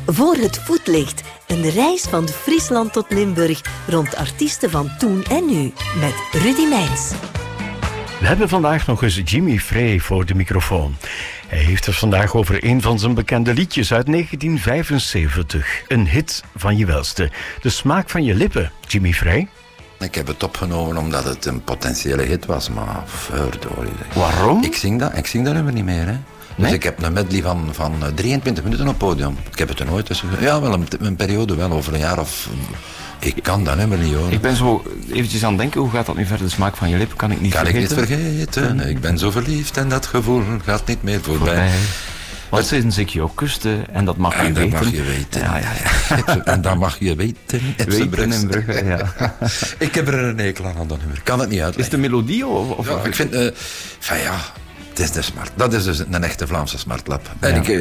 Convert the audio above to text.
Voor het voetlicht. Een reis van Friesland tot Limburg rond artiesten van toen en nu. Met Rudy Meijns. We hebben vandaag nog eens Jimmy Frey voor de microfoon. Hij heeft het vandaag over een van zijn bekende liedjes uit 1975. Een hit van je welste. De smaak van je lippen, Jimmy Frey. Ik heb het opgenomen omdat het een potentiële hit was, maar verdorie. Waarom? Ik zing dat nummer niet meer, hè. Dus Nee? ik heb een medley van 23 minuten op podium. Ik heb het er nooit tussen. Ja, wel een periode wel, over een jaar of... Ik kan dat nummer niet horen. Ik ben zo eventjes aan het denken, hoe gaat dat nu verder? De smaak van je lip kan ik niet vergeten. Ik vergeten. Ik ben zo verliefd en dat gevoel gaat niet meer voorbij. Wat sinds ik je kuste en dat mag je weten. Dat mag je weten. Ja. En dat mag je weten. Weten in Brugge, ja. Ik heb er een hekel aan dat nummer. Ik kan het niet uitleggen. Is het een melodie of Ja, ik vind... het is de smart. Dat is dus een echte Vlaamse smartlap. Ja. En